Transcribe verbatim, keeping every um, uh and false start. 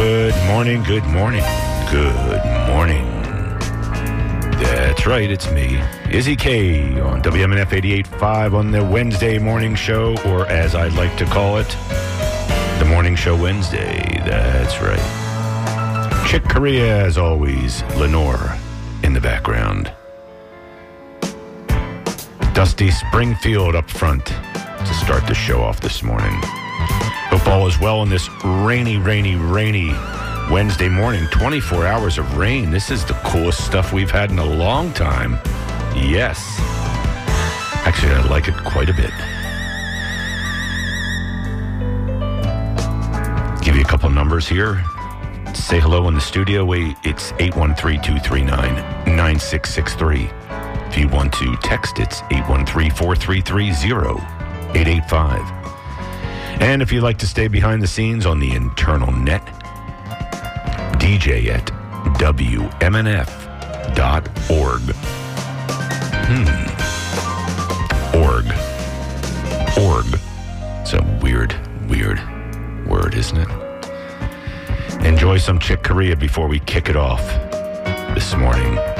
Good morning, good morning, good morning. That's right, it's me, Izzy K, on W M N F eighty-eight point five on the Wednesday morning show, or as I'd like to call it, the Morning Show Wednesday. That's right. Chick Corea, as always, Lenore in the background. Dusty Springfield up front to start the show off this morning. Hope all is well on this rainy, rainy, rainy Wednesday morning. twenty-four hours of rain. This is the coolest stuff we've had in a long time. Yes. Actually, I like it quite a bit. Give you a couple numbers here. Say hello in the studio. Wait, it's eight one three, two three nine, nine six six three. If you want to text, it's eight one three, four three three, zero eight eight five. And if you'd like to stay behind the scenes on the internal net, D J at W M N F dot org. Hmm. Org. Org. It's a weird, weird word, isn't it? Enjoy some Chick Corea before we kick it off this morning.